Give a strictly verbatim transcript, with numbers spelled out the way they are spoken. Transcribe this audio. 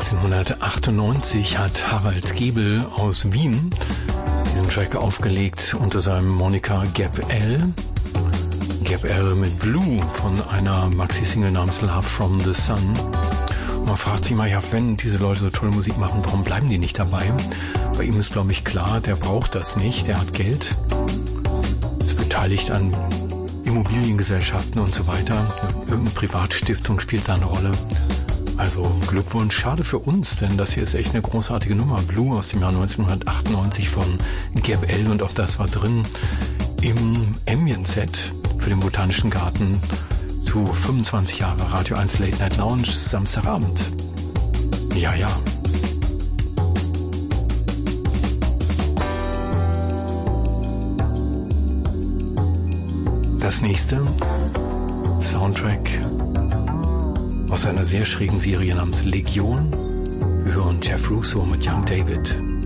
neunzehnhundertachtundneunzig hat Harald Gebel aus Wien diesen Track aufgelegt unter seinem Moniker Gap L. Gap L mit Blue von einer Maxi-Single namens Love from the Sun. Und man fragt sich mal, ja, wenn diese Leute so tolle Musik machen, warum bleiben die nicht dabei? Bei ihm ist, glaube ich, klar, der braucht das nicht, der hat Geld, ist beteiligt an Immobiliengesellschaften und so weiter. Irgendeine Privatstiftung spielt da eine Rolle. Also Glückwunsch, schade für uns, denn das hier ist echt eine großartige Nummer. Blue aus dem Jahr neunzehnhundertachtundneunzig von Gap L und auch das war drin im Ambient-Set für den Botanischen Garten zu fünfundzwanzig Jahre Radio eins Late Night Lounge Samstagabend. Ja, ja. Das nächste Soundtrack aus einer sehr schrägen Serie namens Legion. Wir hören Jeff Russo mit Young David.